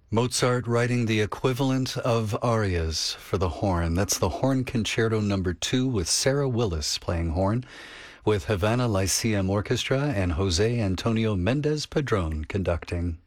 Mozart writing the equivalent of arias for the horn. That's the Horn Concerto No. 2 with Sarah Willis playing horn, with Havana Lyceum Orchestra and Jose Antonio Mendez Padron conducting.